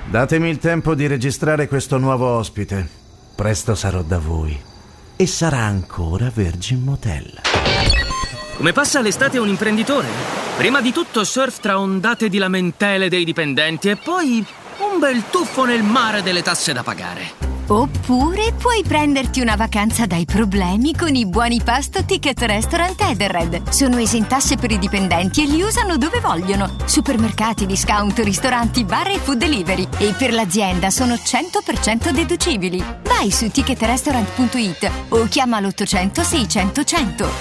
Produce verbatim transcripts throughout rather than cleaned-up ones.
Datemi il tempo di registrare questo nuovo ospite. Presto sarò da voi. E sarà ancora Virgin Motel. Come passa l'estate un imprenditore? Prima di tutto surf tra ondate di lamentele dei dipendenti e poi un bel tuffo nel mare delle tasse da pagare. Oppure puoi prenderti una vacanza dai problemi con i buoni pasto Ticket Restaurant Edenred. Sono esentasse per i dipendenti e li usano dove vogliono. Supermercati, discount, ristoranti, bar e food delivery. E per l'azienda sono cento per cento deducibili. Vai su ticket restaurant punto it o chiama l'ottocento seicento cento.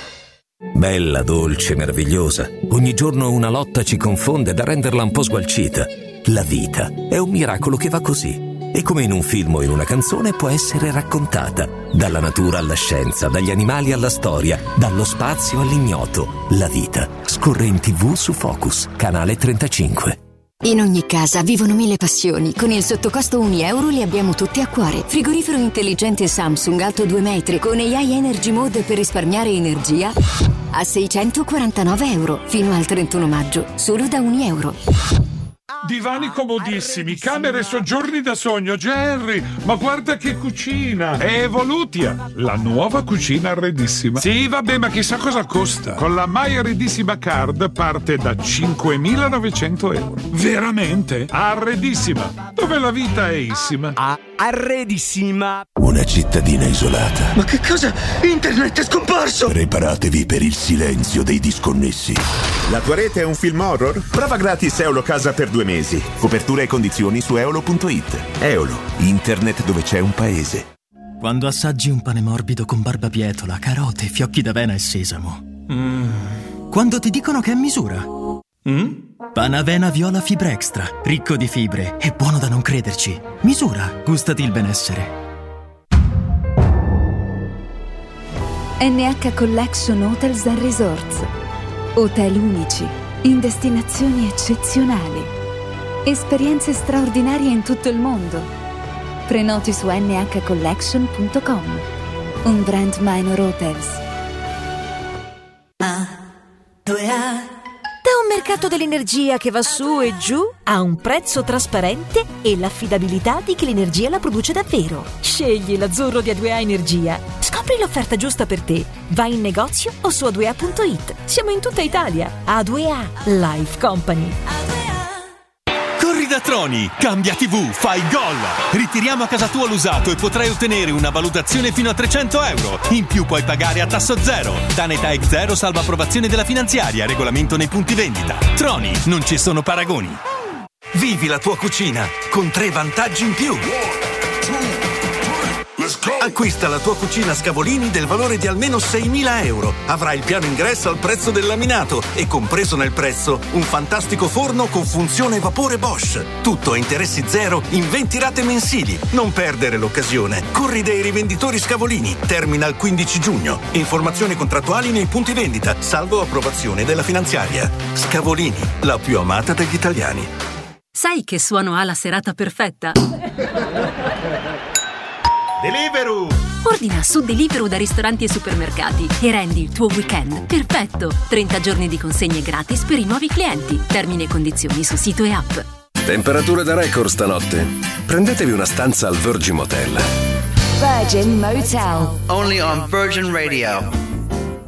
Bella, dolce, meravigliosa. Ogni giorno una lotta ci confonde da renderla un po' sgualcita. La vita è un miracolo che va così. E come in un film o in una canzone può essere raccontata. Dalla natura alla scienza, dagli animali alla storia, dallo spazio all'ignoto. La vita scorre in tivù su Focus, canale trentacinque. In ogni casa vivono mille passioni. Con il sottocosto un euro li abbiamo tutti a cuore. Frigorifero intelligente Samsung alto due metri con A I Energy Mode per risparmiare energia a seicentoquarantanove euro fino al trentuno maggio, solo da un euro. Divani comodissimi, camere e soggiorni da sogno. Jerry, ma guarda che cucina! È Evolutia, la nuova cucina arredissima. Sì, vabbè, ma chissà cosa costa. Con la My Arredissima Card parte da cinquemilanovecento euro. Veramente? Arredissima, dove la vita è issima. Ah, arredissima. Una cittadina isolata. Ma che cosa? Internet è scomparso! Preparatevi per il silenzio dei disconnessi. La tua rete è un film horror? Prova gratis Eolo Casa per due mesi. Copertura e condizioni su eolo punto it. Eolo, internet dove c'è un paese. Quando assaggi un pane morbido con barbabietola, carote, fiocchi d'avena e sesamo. Mm. Quando ti dicono che è misura. Mm? Panavena Viola Fibra Extra, ricco di fibre e buono da non crederci. Misura, gustati il benessere. N H Collection Hotels and Resorts. Hotel unici, in destinazioni eccezionali. Esperienze straordinarie in tutto il mondo. Prenoti su n h collection punto com. Un brand Minor Hotels. A, due A. Da un mercato dell'energia che va su e giù a un prezzo trasparente e l'affidabilità di chi l'energia la produce davvero. Scegli l'azzurro di A due A Energia. Scopri l'offerta giusta per te. Vai in negozio o su a due a punto it. Siamo in tutta Italia. A due A Life Company. Corri da Troni, cambia tivù, fai gol. Ritiriamo a casa tua l'usato e potrai ottenere una valutazione fino a trecento euro. In più puoi pagare a tasso zero. Tanetà X zero salva approvazione della finanziaria. Regolamento nei punti vendita. Troni, non ci sono paragoni. Vivi la tua cucina con tre vantaggi in più. Acquista la tua cucina Scavolini del valore di almeno seimila euro. Avrai il piano ingresso al prezzo del laminato e compreso nel prezzo un fantastico forno con funzione vapore Bosch. Tutto a interessi zero in venti rate mensili. Non perdere l'occasione. Corri dai rivenditori Scavolini. Termina il quindici giugno. Informazioni contrattuali nei punti vendita, salvo approvazione della finanziaria. Scavolini, la più amata degli italiani. Sai che suono ha la serata perfetta? Deliveroo! Ordina su Deliveroo da ristoranti e supermercati e rendi il tuo weekend perfetto. trenta giorni di consegne gratis per i nuovi clienti. Termini e condizioni su sito e app. Temperature da record stanotte. Prendetevi una stanza al Virgin Motel. Virgin Motel. Only on Virgin Radio.